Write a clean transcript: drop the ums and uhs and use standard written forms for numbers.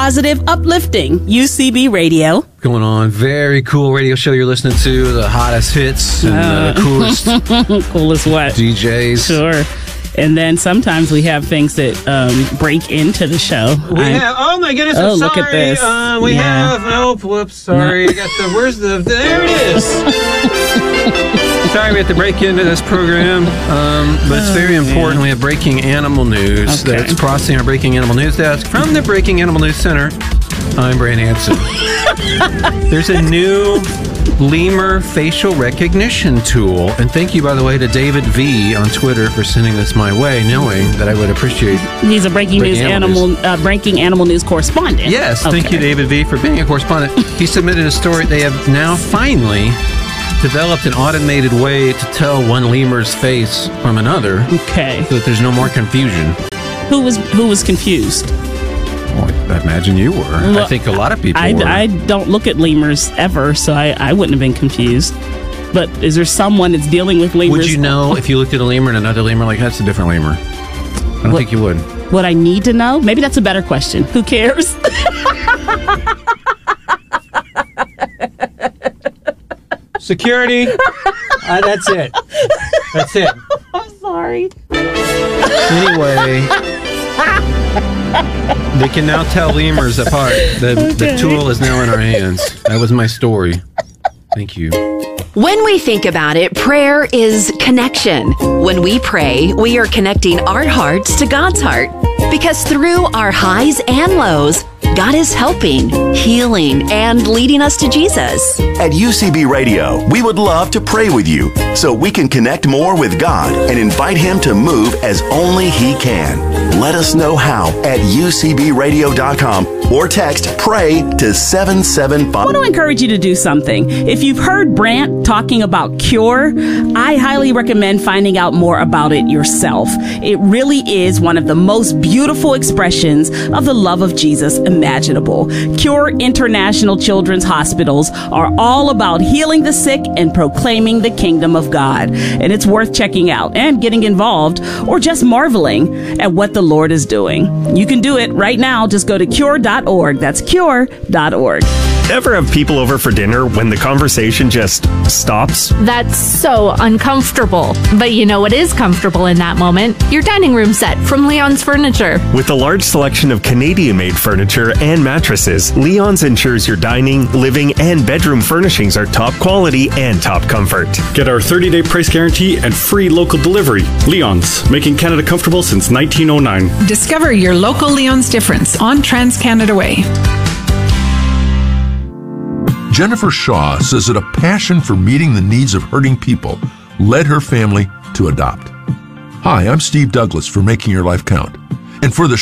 positive, uplifting UCB Radio. Going on, very cool radio show you're listening to, the hottest hits and the coolest coolest what? DJs. Sure. And then sometimes we have things that break into the show. Oh my goodness, I'm sorry. Look at this. Whoops, sorry. I got there it is. Sorry we have to break into this program, but it's very important. We have breaking animal news that's crossing our breaking animal news desk. From the Breaking Animal News Center, I'm Brian Hansen. There's a new lemur facial recognition tool, and thank you, by the way, to David V on Twitter for sending this my way, knowing that I would appreciate. He's a breaking animal news correspondent. Yes, thank you, David V, for being a correspondent. He submitted a story. They have now finally developed an automated way to tell one lemur's face from another. Okay. So that there's no more confusion. Who was confused? Oh, I imagine you were. Well, I think a lot of people were. I don't look at lemurs ever, so I wouldn't have been confused. But is there someone that's dealing with lemurs? Would you know if you looked at a lemur and another lemur, like, that's a different lemur? I don't think you would. What I need to know? Maybe that's a better question. Who cares? Security. That's it. That's it. I'm sorry. Anyway, they can now tell lemurs apart. The tool is now in our hands. That was my story. Thank you. When we think about it, prayer is connection. When we pray, we are connecting our hearts to God's heart. Because through our highs and lows, God is helping, healing, and leading us to Jesus. At UCB Radio, we would love to pray with you so we can connect more with God and invite Him to move as only He can. Let us know how at ucbradio.com or text PRAY to 775. I want to encourage you to do something. If you've heard Brant talking about Cure, I highly recommend finding out more about it yourself. It really is one of the most beautiful expressions of the love of Jesus imaginable. Cure International Children's Hospitals are all about healing the sick and proclaiming the kingdom of God. And it's worth checking out and getting involved or just marveling at what the Lord is doing. You can do it right now. Just go to cure.org. That's cure.org. Ever have people over for dinner when the conversation just stops? That's so uncomfortable. But you know what is comfortable in that moment? Your dining room set from Leon's Furniture. With a large selection of Canadian-made furniture and mattresses, Leon's ensures your dining, living, and bedroom furnishings are top quality and top comfort. Get our 30-day price guarantee and free local delivery. Leon's, making Canada comfortable since 1909. Discover your local Leon's difference on Trans-Canada Way. Jennifer Shaw says that a passion for meeting the needs of hurting people led her family to adopt. Hi, I'm Steve Douglas for Making Your Life Count. And for the